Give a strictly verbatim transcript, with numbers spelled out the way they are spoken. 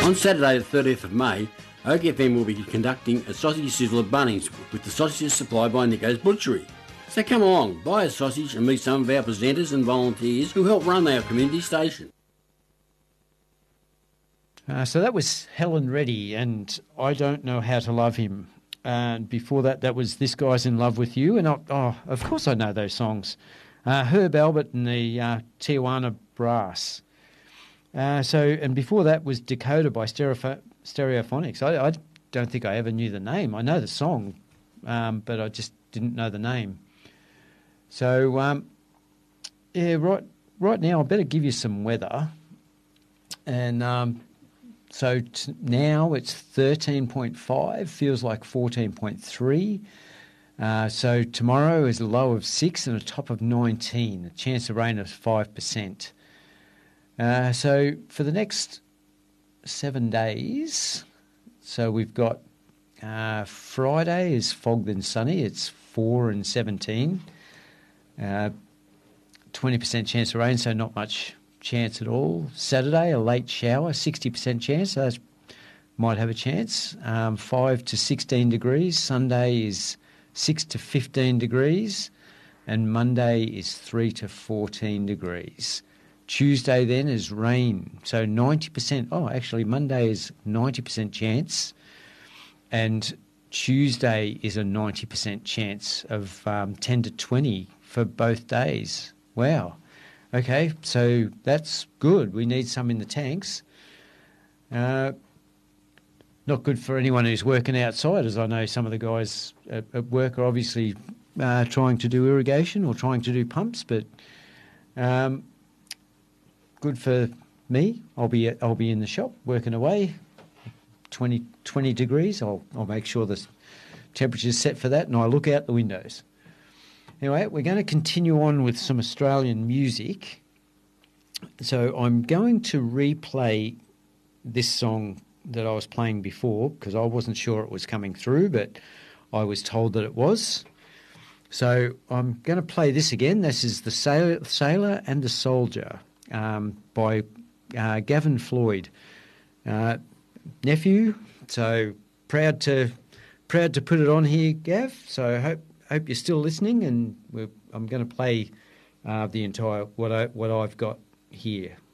On Saturday the thirtieth of May, Oak F M will be conducting a sausage sizzle at Bunnings with the sausages supplied by Nico's Butchery. So come along, buy a sausage and meet some of our presenters and volunteers who help run our community station. Uh, so that was Helen Reddy, and I Don't Know How to Love Him. And before that, that was This Guy's in Love with You. And I, oh, of course I know those songs. Uh, Herb Albert and the uh, Tijuana Brass. Uh, so, and before that was Dakota by Stereoph- Stereophonics. I, I don't think I ever knew the name. I know the song, um, but I just didn't know the name. So, um, yeah, right, right now I better give you some weather. And um, so t- now it's thirteen point five, feels like fourteen point three. Uh, so tomorrow is a low of six and a top of nineteen, a chance of rain of five percent. Uh, so for the next seven days, so we've got uh, Friday is fogged and sunny, it's four and seventeen. Uh, twenty percent chance of rain, so not much chance at all. Saturday, a late shower, sixty percent chance, so that might have a chance. Um, five to sixteen degrees. Sunday is six to fifteen degrees. And Monday is three to fourteen degrees. Tuesday then is rain, so ninety percent. Oh, actually, Monday is ninety percent chance. And Tuesday is a ninety percent chance of um, ten to twenty for both days. Wow. Okay, so that's good. We need some in the tanks. Uh, not good for anyone who's working outside, as I know some of the guys at, at work are obviously uh, trying to do irrigation or trying to do pumps, but um, good for me. I'll be I'll be in the shop working away. twenty, twenty degrees. I'll I'll make sure the temperature's set for that, and I look out the windows. Anyway, we're going to continue on with some Australian music. So I'm going to replay this song that I was playing before because I wasn't sure it was coming through, but I was told that it was. So I'm going to play this again. This is The Sailor, Sailor and the Soldier um, by uh, Gavin Floyd. Uh, nephew, so proud to proud to put it on here, Gav. So I hope hope you're still listening, and we're, I'm going to play uh, the entire what I what I've got here.